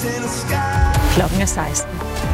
Klokken er 16.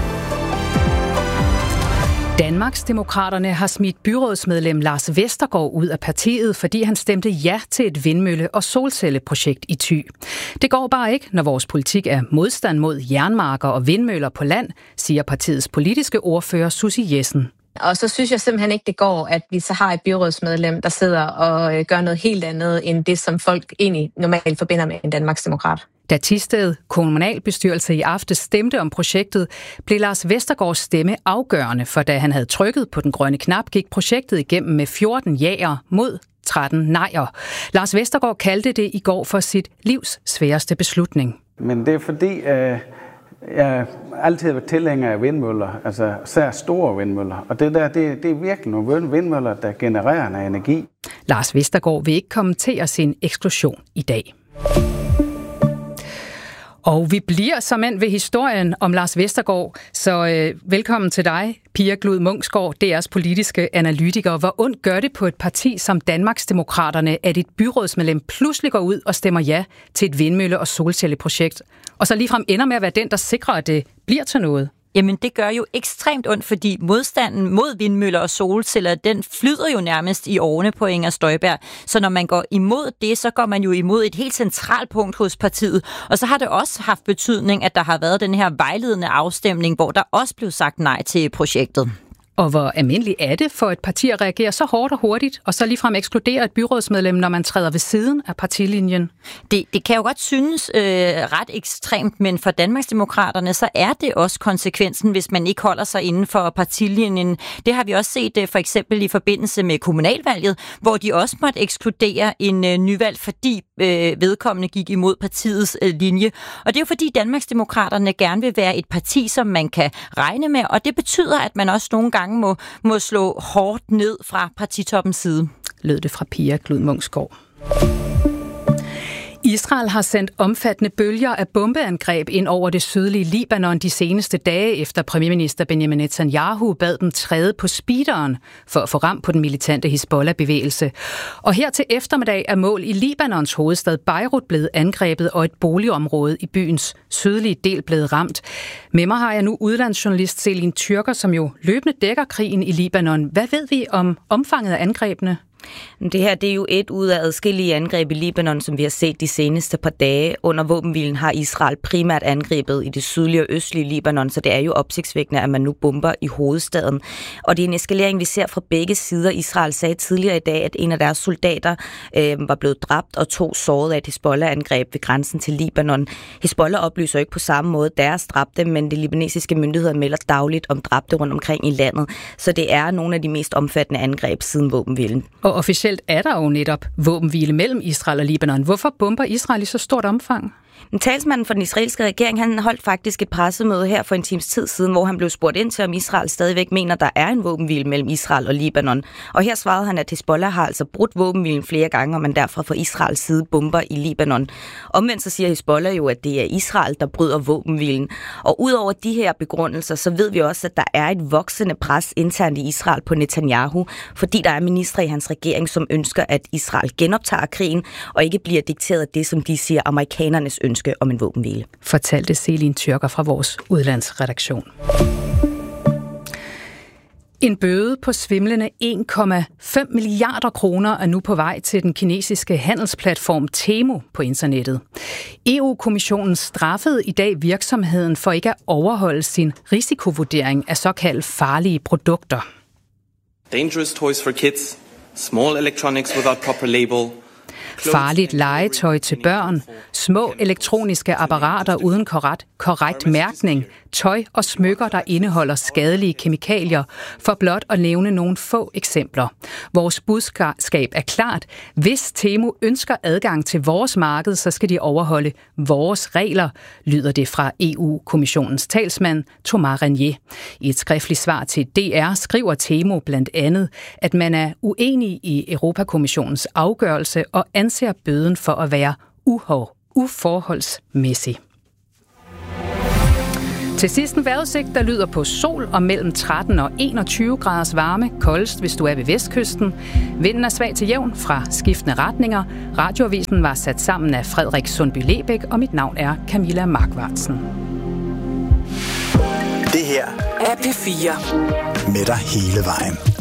Danmarksdemokraterne har smidt byrådsmedlem Lars Vestergaard ud af partiet, fordi han stemte ja til et vindmølle- og solcelleprojekt i Thy. Det går bare ikke, når vores politik er modstand mod jernmarker og vindmøller på land, siger partiets politiske ordfører Susie Jessen. Og så synes jeg simpelthen ikke, det går, at vi så har et byrådsmedlem, der sidder og gør noget helt andet, end det, som folk egentlig normalt forbinder med en Danmarksdemokrat. Da Thisted kommunalbestyrelse i aftes stemte om projektet, blev Lars Vestergaards stemme afgørende, for da han havde trykket på den grønne knap, gik projektet igennem med 14 jaer mod 13 nejer. Lars Vestergaard kaldte det i går for sit livs sværeste beslutning. Men det er fordi, jeg altid har været tilhænger af vindmøller, altså især store vindmøller. Og det er virkelig nogle vindmøller, der genererer noget energi. Lars Vestergaard vil ikke kommentere sin eksklusion i dag. Og vi bliver såmænd ved historien om Lars Vestergaard, så velkommen til dig, Pia Glud Munksgaard, DR's politiske analytiker. Hvor ondt gør det på et parti som Danmarksdemokraterne, at et byrådsmedlem pludselig går ud og stemmer ja til et vindmølle- og solcelleprojekt, og så ligefrem ender med at være den, der sikrer, at det bliver til noget? Jamen, det gør jo ekstremt ondt, fordi modstanden mod vindmøller og solceller, den flyder jo nærmest i årene på Inger Støjberg. Så når man går imod det, så går man jo imod et helt centralt punkt hos partiet. Og så har det også haft betydning, at der har været den her vejledende afstemning, hvor der også blev sagt nej til projektet. Og hvor almindeligt er det for et parti at reagere så hårdt og hurtigt, og så ligefrem ekskludere et byrådsmedlem, når man træder ved siden af partilinjen? Det kan jo godt synes ret ekstremt, men for Danmarksdemokraterne, så er det også konsekvensen, hvis man ikke holder sig inden for partilinjen. Det har vi også set for eksempel i forbindelse med kommunalvalget, hvor de også måtte ekskludere en nyvalg, fordi vedkommende gik imod partiets linje. Og det er jo fordi Danmarksdemokraterne gerne vil være et parti, som man kan regne med, og det betyder, at man også nogle gange må slå hårdt ned fra partitoppens side. Lød det fra Pia Glud Munksgaard. Israel har sendt omfattende bølger af bombeangreb ind over det sydlige Libanon de seneste dage, efter premierminister Benjamin Netanyahu bad dem træde på speederen for at få ramt på den militante Hizbollah-bevægelse. Og her til eftermiddag er mål i Libanons hovedstad Beirut blevet angrebet, og et boligområde i byens sydlige del blevet ramt. Med mig har jeg nu udlandsjournalist Selin Tyrker, som jo løbende dækker krigen i Libanon. Hvad ved vi om omfanget af angrebene? Det her, det er jo et ud af adskillige angreb i Libanon, som vi har set de seneste par dage. Under våbenhvilen har Israel primært angrebet i det sydlige og østlige Libanon, så det er jo opsigtsvækkende, at man nu bomber i hovedstaden. Og det er en eskalering, vi ser fra begge sider. Israel sagde tidligere i dag, at en af deres soldater var blevet dræbt og 2 såret af et Hizbollah-angreb ved grænsen til Libanon. Hizbollah oplyser ikke på samme måde deres dræbte, men de libanesiske myndigheder melder dagligt om dræbte rundt omkring i landet. Så det er nogle af de mest omfattende angreb siden våbenhvilen. Og officielt er der jo netop våbenhvile mellem Israel og Libanon. Hvorfor bomber Israel i så stort omfang? Talsmanden for den israelske regering, han holdt faktisk et pressemøde her for en times tid siden, hvor han blev spurgt ind til, om Israel stadigvæk mener, der er en våbenhvile mellem Israel og Libanon. Og her svarede han, at Hizbollah har altså brudt våbenhvilen flere gange, og man derfor fra Israels side bomber i Libanon. Omvendt så siger Hizbollah jo, at det er Israel, der bryder våbenhvilen. Og udover de her begrundelser, så ved vi også, at der er et voksende pres internt i Israel på Netanyahu, fordi der er ministre i hans regering, som ønsker, at Israel genoptager krigen, og ikke bliver dikteret af det, som de siger, amerikanernes ønske om en våbenhvile. Fortalte Selin Tyrker fra vores udlandsredaktion. En bøde på svimlende 1,5 milliarder kroner er nu på vej til den kinesiske handelsplatform Temu på internettet. EU-kommissionen straffede i dag virksomheden for ikke at overholde sin risikovurdering af såkaldt farlige produkter. Dangerous toys for kids, small electronics without proper label. Farligt legetøj til børn, små elektroniske apparater uden korrekt mærkning, tøj og smykker, der indeholder skadelige kemikalier, for blot at nævne nogle få eksempler. Vores budskab er klart. Hvis Temu ønsker adgang til vores marked, så skal de overholde vores regler, lyder det fra EU-kommissionens talsmand Thomas Renier. I et skriftligt svar til DR skriver Temu blandt andet, at man er uenig i Europakommissionens afgørelse og anser bøden for at være uforholdsmæssig. Til sidst en vejrudsigt, der lyder på sol og mellem 13 og 21 graders varme, koldest hvis du er ved vestkysten. Vinden er svag til jævn fra skiftende retninger. Radioavisen var sat sammen af Frederik Sundby-Lebæk, og mit navn er Camilla Markvartsen. Det her er P4 med dig hele vejen.